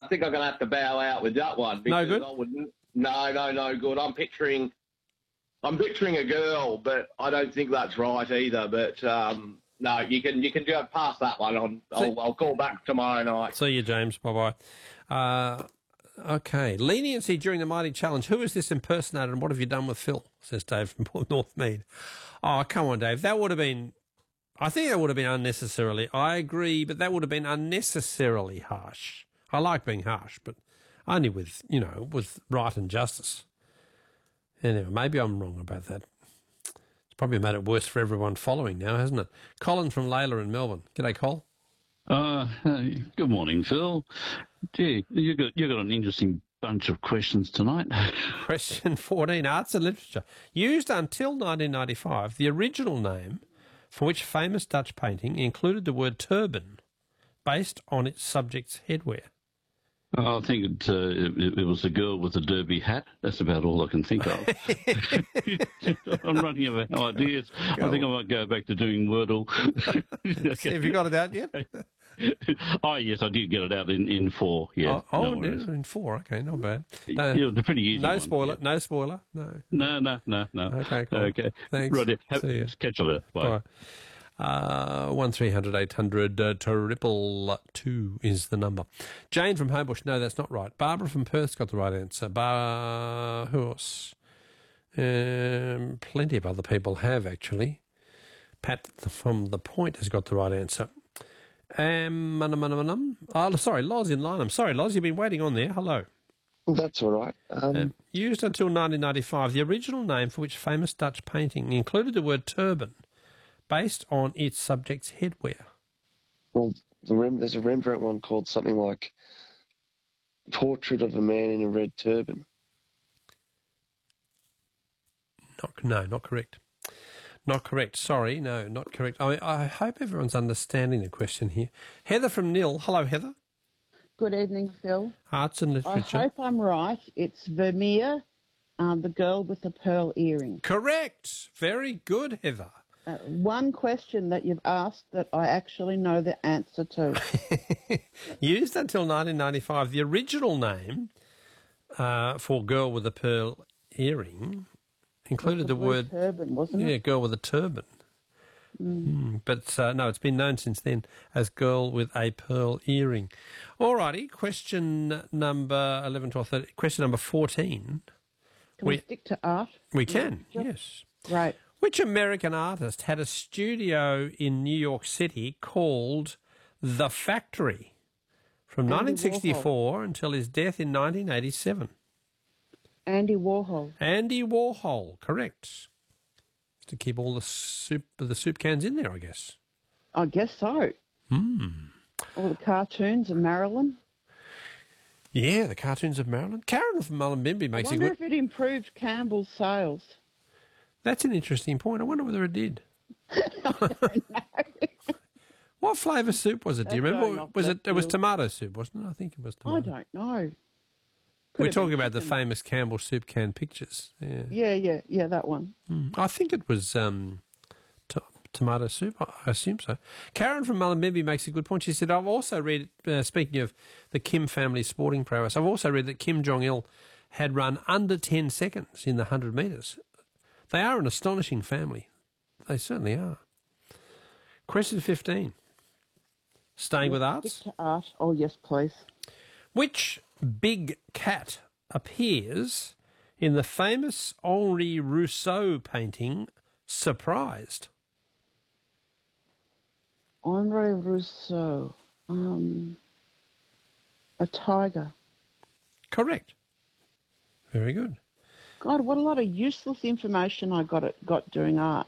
think I'm going to have to bow out with that one. No good? No good. I'm picturing a girl, but I don't think that's right either. But no, you can just pass that one on. I'll call back tomorrow night. See you, James. Bye-bye. Okay. Leniency during the Mighty Challenge. Who is this impersonator and what have you done with Phil? Says Dave from Northmead. Oh, come on, Dave. I think that would have been unnecessarily. I agree, but that would have been unnecessarily harsh. I like being harsh, but only with right and justice. Anyway, maybe I'm wrong about that. It's probably made it worse for everyone following now, hasn't it? Colin from Layla in Melbourne. G'day, Col. Good morning, Phil. Gee, you got an interesting bunch of questions tonight. Question 14, Arts and Literature. Used until 1995, the original name for which famous Dutch painting included the word turban, based on its subject's headwear. I think it was the girl with the derby hat. That's about all I can think of. I'm running out of ideas. I think I might go back to doing Wordle. Have you got it out yet? Oh, yes, I did get it out in 4. Yeah. In 4. Okay, not bad. Yeah, they're pretty easy. No spoiler. Yeah. No spoiler. No. No. Okay, cool. Okay. Thanks. Right. See you. Catch you later. Bye. 1300 800 222 is the number. Jane from Homebush, no, that's not right. Barbara from Perth's got the right answer. Who else? Plenty of other people have, actually. Pat from The Point has got the right answer. Sorry, Loz in Lynham. Sorry, Loz, you've been waiting on there. Hello. That's all right. Used until 1995, the original name for which famous Dutch painting included the word turban, based on its subject's headwear. Well, there's a Rembrandt one called something like Portrait of a Man in a Red Turban. Not correct. Not correct. Sorry, no, not correct. I hope everyone's understanding the question here. Heather from Nil. Hello, Heather. Good evening, Phil. Arts and Literature. I hope I'm right. It's Vermeer, the girl with the pearl earring. Correct. Very good, Heather. One question that you've asked that I actually know the answer to. Used until 1995, the original name for girl with a pearl earring included the word turban, wasn't it? Yeah, girl with a turban. But no, it's been known since then as girl with a pearl earring. All righty, question number 11, 12, 13. Question number 14. Can we stick to art? We can, yes. Right. Which American artist had a studio in New York City called The Factory from 1964 until his death in 1987? Andy Warhol. Andy Warhol, correct. To keep all the soup cans in there, I guess. I guess so. All the cartoons of Marilyn. Yeah, the cartoons of Marilyn. Karen from Mullumbimby makes I wonder if it improved Campbell's sales. That's an interesting point. I wonder whether it did. I don't know. What flavour soup was it? Do you remember? It was tomato soup, wasn't it? I think it was tomato. I don't know. We're talking about the famous Campbell soup can pictures. Yeah, that one. I think it was tomato soup. I assume so. Karen from Mullumbimby makes a good point. She said, I've also read, speaking of the Kim family sporting prowess, I've also read that Kim Jong-il had run under 10 seconds in the 100 metres. They are an astonishing family. They certainly are. Question 15. Staying with arts? Stick to art. Oh, yes, please. Which big cat appears in the famous Henri Rousseau painting, Surprised? Henri Rousseau. A tiger. Correct. Very good. God, what a lot of useless information I got doing art.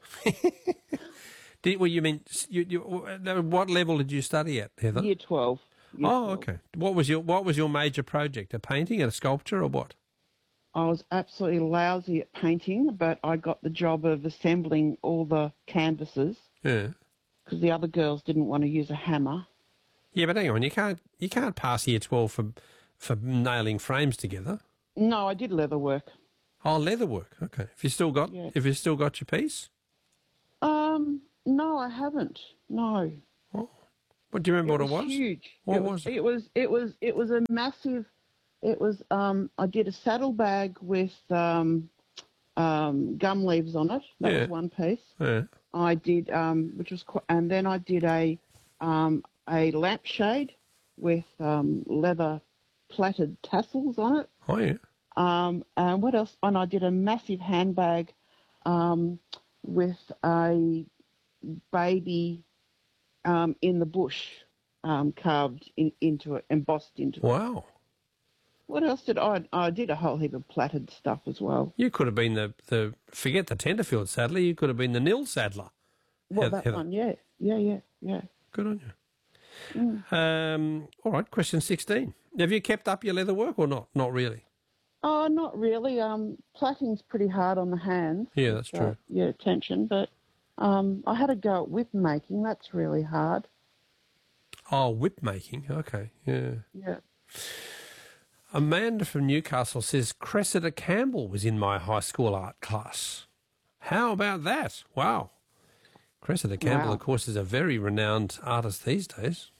What level did you study at, Heather? Year 12. Okay. What was your major project? A painting, a sculpture, or what? I was absolutely lousy at painting, but I got the job of assembling all the canvases. Yeah. Because the other girls didn't want to use a hammer. Yeah, but hang on, you can't pass year 12 for nailing frames together. No, I did leather work. Oh, leather work. Okay. Have you still got your piece? No, I haven't. No. Oh. What do you remember? What it was? Huge. What was it? It was a massive. It was. I did a saddlebag with gum leaves on it. That Yeah. was one piece. Yeah. I did, which was, and then I did a lampshade with leather plaited tassels on it. Oh yeah. And what else? And I did a massive handbag with a baby in the bush carved into it, embossed into it. Wow. What else did I did a whole heap of plaited stuff as well. You could have been the forget the Tenterfield saddler. You could have been the Nil saddler. Well, that one, yeah. Good on you. All right, question 16. Have you kept up your leather work or not? Not really. Oh, not really. Plaiting's pretty hard on the hands. Yeah, that's true. Yeah, tension. But I had a go at whip making. That's really hard. Oh, whip making. Okay, yeah. Yeah. Amanda from Newcastle says Cressida Campbell was in my high school art class. How about that? Wow. Cressida Campbell, Wow. of course, is a very renowned artist these days.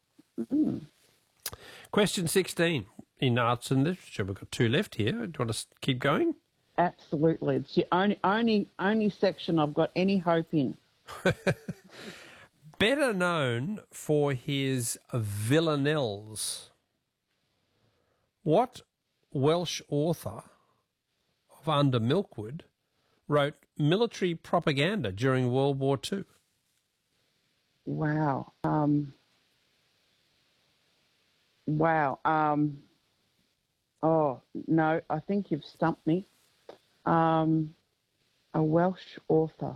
Question 16. In arts and literature, we've got 2 left here. Do you want to keep going? Absolutely. It's the only section I've got any hope in. Better known for his villanelles, what Welsh author of Under Milkwood wrote military propaganda during World War II? Wow. Oh, no, I think you've stumped me. A Welsh author.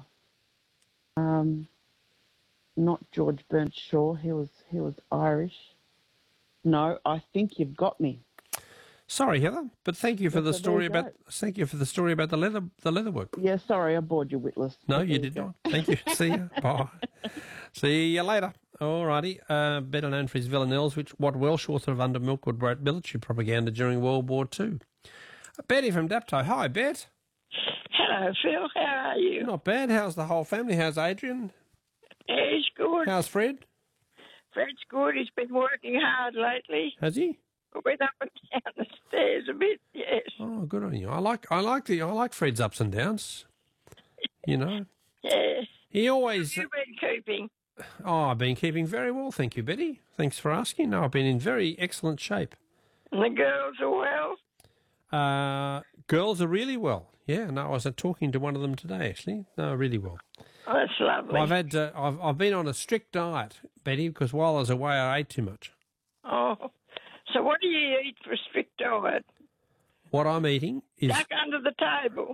Not George Berntshaw. He was Irish. No, I think you've got me. Sorry, Heather, but thank you for the So there story you about go. thank you for the story about the leather work. Yeah, sorry, I bored you witless. No, But you there did go. not. Thank you. See you. Bye. See you later. All righty. Better known for his villanelles, what Welsh author of Under Milkwood wrote military propaganda during World War II? Betty from Dapto. Hi, Bet. Hello, Phil. How are you? Not bad. How's the whole family? How's Adrian? He's good. How's Fred? Fred's good. He's been working hard lately. Has he? Went up and down the stairs a bit, yes. Oh, good on you. I like Fred's ups and downs. You know, Yes. he always. You've been keeping. Oh, I've been keeping very well, thank you, Betty. Thanks for asking. No, I've been in very excellent shape. And the girls are well. Girls are really well. Yeah, no, I was talking to one of them today, actually. No, really well. Oh, that's lovely. Well, I've been on a strict diet, Betty, because while I was away, I ate too much. Oh. So what do you eat for a strict diet? What I'm eating is Duck under the table.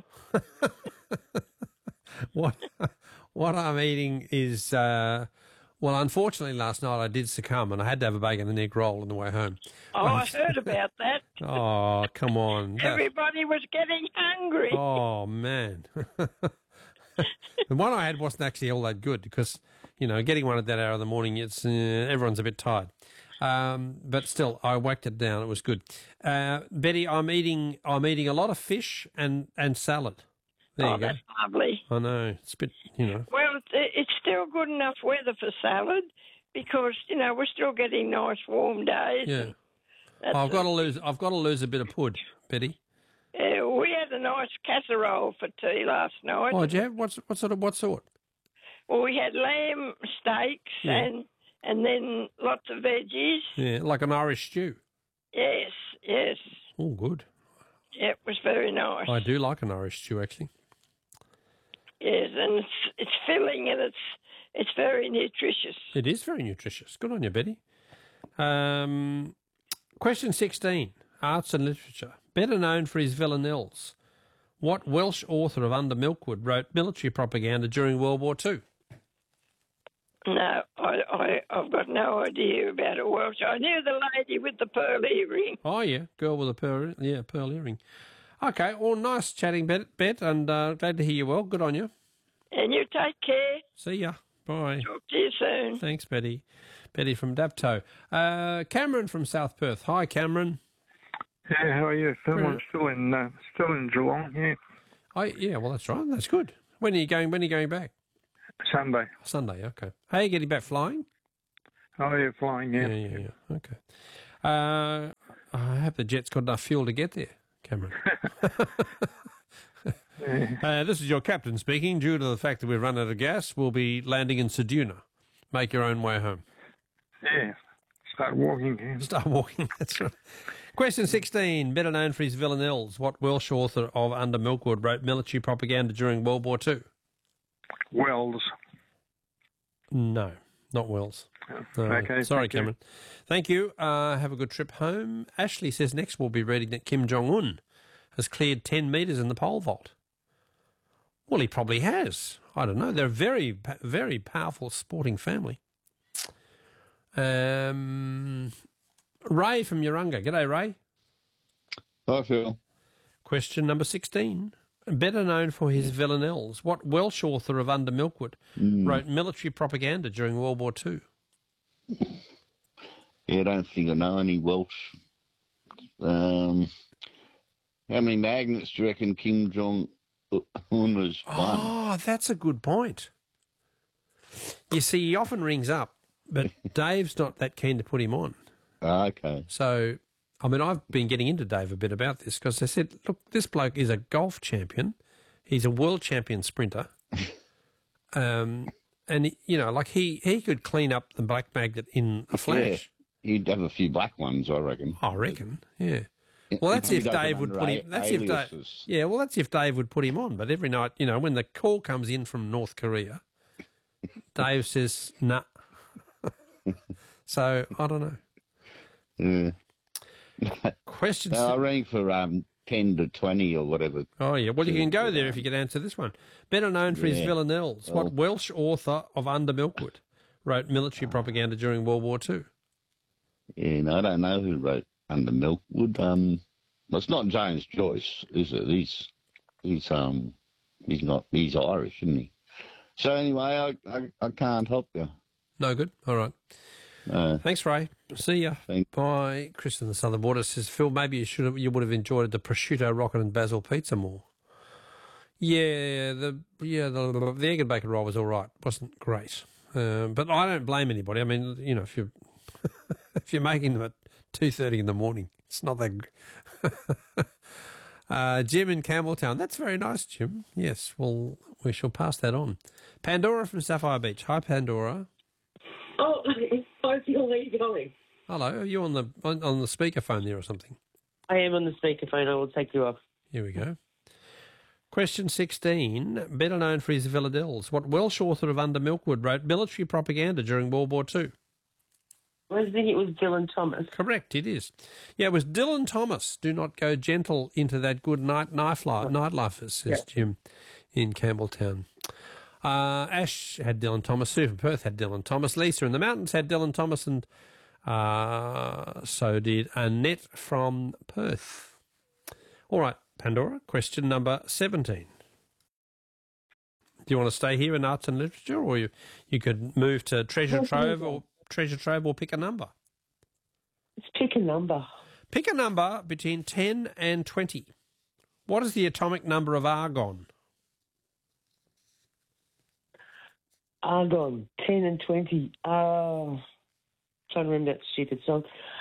what I'm eating is well, unfortunately, last night I did succumb, and I had to have a bacon and egg roll on the way home. Oh, I heard about that. Oh, come on! Everybody was getting hungry. Oh man, the one I had wasn't actually all that good because getting one at that hour of the morning, it's everyone's a bit tired. But still, I whacked it down. It was good. Betty, I'm eating a lot of fish and salad. There you go. That's lovely. I know it's a bit, Well, it's still good enough weather for salad because we're still getting nice warm days. Yeah. I've got to lose a bit of pud, Betty. We had a nice casserole for tea last night. Oh, did you have what sort? Well, we had lamb steaks Yeah. and then lots of veggies. Yeah, like an Irish stew. Yes. Oh, good. Yeah, it was very nice. I do like an Irish stew, actually. Yes, and it's filling and it's very nutritious. It is very nutritious. Good on you, Betty. Question 16, arts and literature. Better known for his villanelles, what Welsh author of Under Milkwood wrote military propaganda during World War II? No, I've got no idea about a Welsh. I knew the lady with the pearl earring. Oh, yeah, girl with a pearl earring. Okay, well, nice chatting, Bet, and glad to hear you well. Good on you. And you take care. See ya. Bye. Talk to you soon. Thanks, Betty. Betty from Dapto. Cameron from South Perth. Hi, Cameron. Yeah, how are you? Someone's still in Geelong. Yeah, Yeah, well, that's right. That's good. When are you going back? Sunday. Sunday, okay. How are you getting back flying? Oh, yeah, flying, yeah. Yeah. Okay. I hope the jet's got enough fuel to get there, Cameron. This is your captain speaking. Due to the fact that we've run out of gas, we'll be landing in Ceduna. Make your own way home. Yeah. Start walking again. Start walking, that's right. Question 16. Better known for his villanelles, what Welsh author of Under Milkwood wrote military propaganda during World War II? Wells. No, not Wells. Okay. Sorry, thank you. Cameron. Thank you. Have a good trip home. Ashley says next we'll be reading that Kim Jong-un has cleared 10 metres in the pole vault. Well, he probably has. I don't know. They're a very, very powerful sporting family. Ray from Urunga. G'day, Ray. Hi, Phil. Question number 16. Better known for his villanelles, what Welsh author of Under Milkwood wrote military propaganda during World War II? Yeah, I don't think I know any Welsh. How many magnets do you reckon Kim Jong-un has won? Oh, that's a good point. You see, he often rings up, but Dave's not that keen to put him on. Okay. So, I mean, I've been getting into Dave a bit about this because they said, look, this bloke is a golf champion. He's a world champion sprinter. And, he could clean up the black magnet in a flash. Yeah, he'd have a few black ones, I reckon. I reckon, yeah. Well, that's if Dave would put him. That's if Dave. Yeah, well, that's if Dave would put him on. But every night, when the call comes in from North Korea, Dave says, "Nah." So I don't know. Yeah. Question. I rang for 10 to 20 or whatever. Oh yeah. Well, you can go there if you can answer this one. Better known for his villanelles, what Welsh author of Under Milkwood wrote military propaganda during World War II? Yeah, no, I don't know who wrote Under Milkwood. Well, it's not James Joyce, is it? He's Irish, isn't he? So anyway, I can't help you. No good. All right. Thanks, Ray. See ya. Thanks. Bye. Chris in the Southern Border says, Phil, maybe you would have enjoyed the prosciutto rocket and basil pizza more. Yeah, the egg and bacon roll was all right. Wasn't great, but I don't blame anybody. I mean, if you're if you're making them at 2:30 in the morning, it's not that. Jim in Campbelltown. That's very nice, Jim. Yes, well, we shall pass that on. Pandora from Sapphire Beach. Hi, Pandora. Oh, hi, Phil. How are you going? Hello. Are you on the speakerphone there or something? I am on the speakerphone. I will take you off. Here we go. Question 16. Better known for his villadelles, what Welsh author of Under Milkwood wrote military propaganda during World War II? I think it was Dylan Thomas. Correct, it is. Yeah, it was Dylan Thomas. Do not go gentle into that good nightlife, says Jim in Campbelltown. Ash had Dylan Thomas. Sue from Perth had Dylan Thomas. Lisa in the mountains had Dylan Thomas, and so did Annette from Perth. All right, Pandora, question number 17. Do you want to stay here in arts and literature, or you could move to Treasure Trove or pick a number? Let's pick a number. Pick a number between 10 and 20. What is the atomic number of argon? Argon, 10 and 20. Trying to remember that stupid song.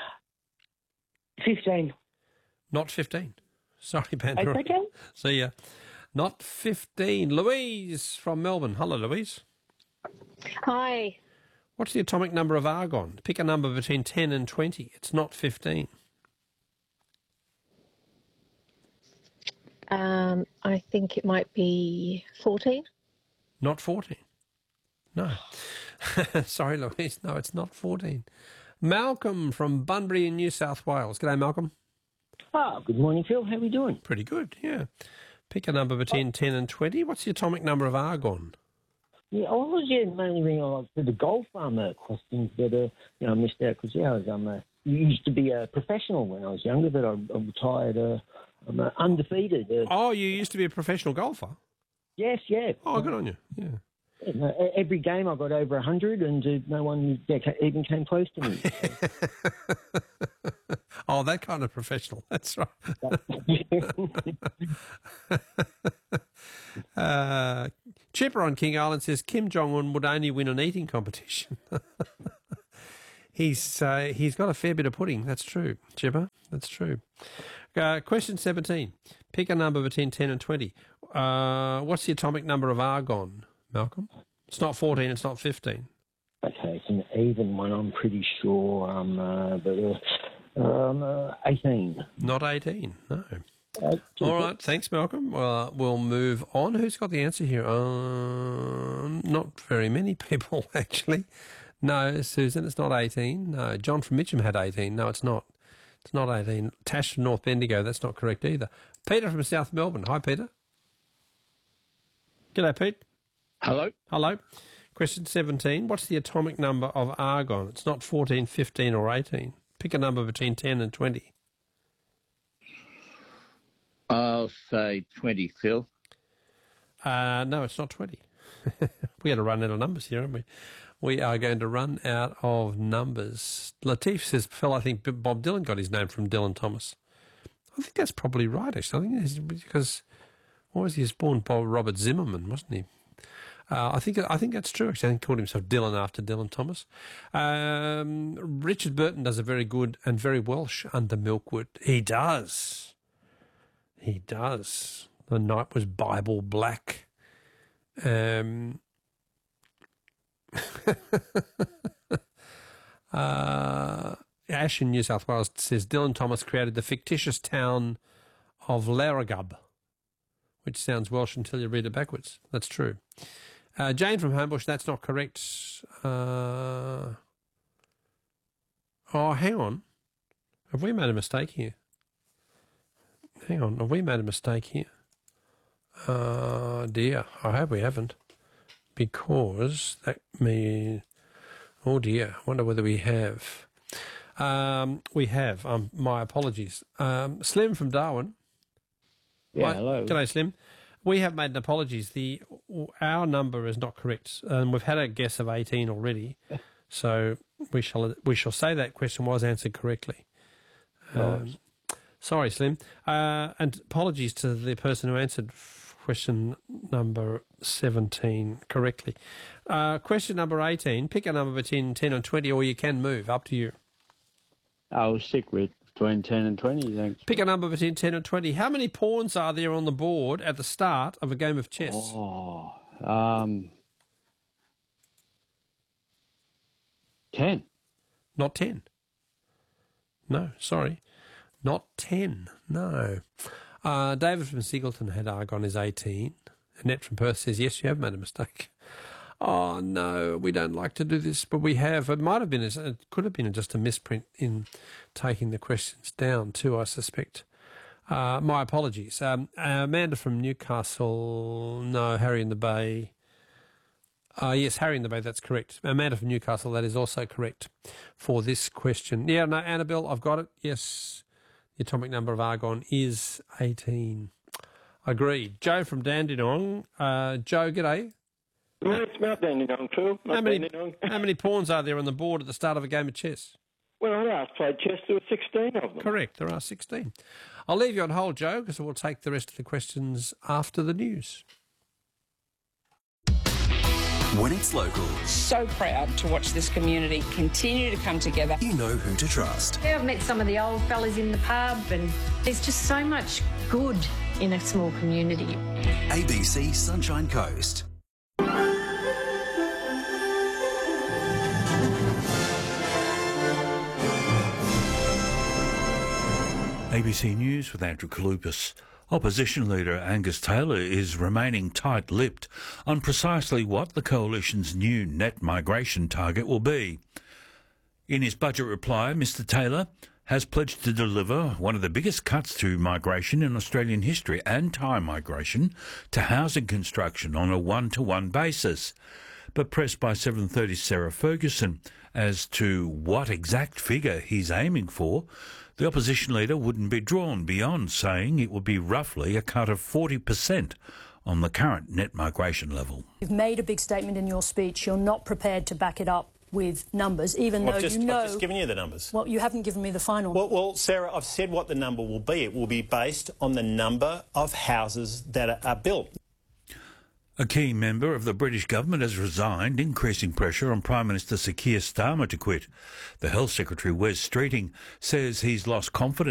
15. Not 15. Sorry, Pandora. Okay. See ya. Not 15. Louise from Melbourne. Hello, Louise. Hi. What's the atomic number of argon? Pick a number between 10 and 20. It's not 15. I think it might be 14. Not 14. No. Sorry, Louise. No, it's not 14. Malcolm from Bunbury in New South Wales. G'day, Malcolm. Good morning, Phil. How are we doing? Pretty good, yeah. Pick a number between 10 and 20. What's the atomic number of argon? Yeah, I was mainly ringing for the golf questions, but I missed out because I was used to be a professional when I was younger, but I'm retired. I'm undefeated. Oh, you used to be a professional golfer? Yes, yeah. Oh, good on you. Yeah. Every game I got over 100, and no one even came close to me. Oh, that kind of professional. That's right. Chipper on King Island says Kim Jong-un would only win an eating competition. He's got a fair bit of pudding. That's true, Jibber. That's true. Question 17. Pick a number between 10 and 20. What's the atomic number of argon, Malcolm? It's not 14, it's not 15. Okay, it's an even one, I'm pretty sure. 18. Not 18, no. All right, thanks, Malcolm. We'll move on. Who's got the answer here? Not very many people, actually. No, Susan, it's not 18. No, John from Mitcham had 18. No, it's not. It's not 18. Tash from North Bendigo, that's not correct either. Peter from South Melbourne. Hi, Peter. G'day, Pete. Hello. Hello. Question 17. What's the atomic number of argon? It's not 14, 15 or 18. Pick a number between 10 and 20. I'll say 20, Phil. No, it's not 20. We had to run out of numbers here, haven't we? We are going to run out of numbers. Latif says, Phil, I think Bob Dylan got his name from Dylan Thomas. I think that's probably right, actually. I think it's because, what was he? He was born Bob Robert Zimmerman, wasn't he? I think that's true, actually. I think he called himself Dylan after Dylan Thomas. Richard Burton does a very good and very Welsh Under Milkwood. He does. He does. The night was Bible black. Ash in New South Wales says Dylan Thomas created the fictitious town of Larragub, which sounds Welsh until you read it backwards. That's true. Jane from Homebush, that's not correct. Oh, hang on. Have we made a mistake here? Hang on, have we made a mistake here? Dear, I hope we haven't. Because that means... Oh, dear, I wonder whether we have. We have. My apologies. Slim from Darwin. Yeah, hello. G'day, Slim. We have made an apologies. Our number is not correct. We've had a guess of 18 already. So we shall say that question was answered correctly. Sorry, Slim. And apologies to the person who answered question number 17 correctly. Question number 18. Pick a number between 10 and 20, or you can move. Up to you. I'll stick with between 10 and 20, thanks. Pick a number between 10 and 20. How many pawns are there on the board at the start of a game of chess? 10. Not 10. No, sorry. Not 10. No. David from Singleton had argon is 18. Annette from Perth says, yes, you have made a mistake. Oh, no, we don't like to do this, but we have. It might have been, it could have been just a misprint in taking the questions down too, I suspect. My apologies. Amanda from Newcastle, no, Harry in the Bay. Yes, Harry in the Bay, that's correct. Amanda from Newcastle, that is also correct for this question. Yeah, no, Annabelle, I've got it. Yes, the atomic number of argon is 18. Agreed. Joe from Dandenong. Joe, g'day. Well, it's Mount Dandenong, Phil. How many pawns are there on the board at the start of a game of chess? When I last played chess, there were 16 of them. Correct, there are 16. I'll leave you on hold, Joe, because we'll take the rest of the questions after the news. When it's local. So proud to watch this community continue to come together. You know who to trust. Yeah, I've met some of the old fellas in the pub, and there's just so much good in a small community. ABC Sunshine Coast. ABC News with Andrew Kalupas. Opposition leader Angus Taylor is remaining tight-lipped on precisely what the coalition's new net migration target will be. In his budget reply, Mr Taylor has pledged to deliver one of the biggest cuts to migration in Australian history and tie migration to housing construction on a one-to-one basis. But pressed by 7:30's Sarah Ferguson as to what exact figure he's aiming for, the opposition leader wouldn't be drawn beyond saying it would be roughly a cut of 40% on the current net migration level. You've made a big statement in your speech. You're not prepared to back it up with numbers, even though you know... I've just given you the numbers. Well, you haven't given me the final. Well, Sarah, I've said what the number will be. It will be based on the number of houses that are built. A key member of the British government has resigned, increasing pressure on Prime Minister Sir Keir Starmer to quit. The Health Secretary, Wes Streeting, says he's lost confidence